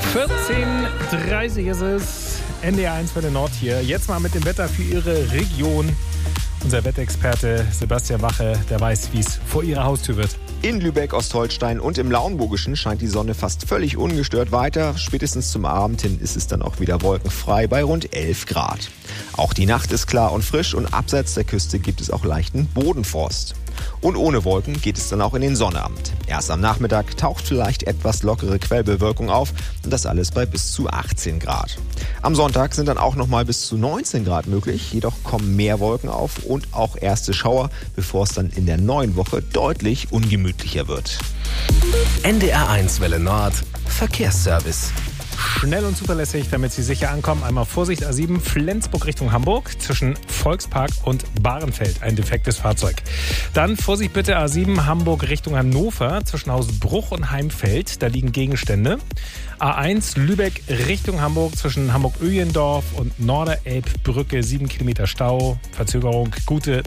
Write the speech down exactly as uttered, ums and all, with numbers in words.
vierzehn Uhr dreißig ist es, N D R eins Welle Nord hier. Jetzt mal mit dem Wetter für Ihre Region. Unser Wettexperte Sebastian Wache, der weiß, wie es vor Ihrer Haustür wird. In Lübeck, Ostholstein und im Lauenburgischen scheint die Sonne fast völlig ungestört weiter. Spätestens zum Abend hin ist es dann auch wieder wolkenfrei bei rund elf Grad. Auch die Nacht ist klar und frisch und abseits der Küste gibt es auch leichten Bodenfrost. Und ohne Wolken geht es dann auch in den Sonnabend. Erst am Nachmittag taucht vielleicht etwas lockere Quellbewölkung auf und das alles bei bis zu achtzehn Grad. Am Sonntag sind dann auch nochmal bis zu neunzehn Grad möglich, jedoch kommen mehr Wolken auf und auch erste Schauer, bevor es dann in der neuen Woche deutlich ungemütlicher wird. N D R eins Welle Nord Verkehrsservice. Schnell und zuverlässig, damit Sie sicher ankommen. Einmal Vorsicht A sieben, Flensburg Richtung Hamburg, zwischen Volkspark und Bahrenfeld, ein defektes Fahrzeug. Dann Vorsicht bitte A sieben, Hamburg Richtung Hannover, zwischen Hausbruch und Heimfeld, da liegen Gegenstände. A eins, Lübeck Richtung Hamburg, zwischen Hamburg-Öhlendorf und Norderelbbrücke, sieben Kilometer Stau, Verzögerung, gute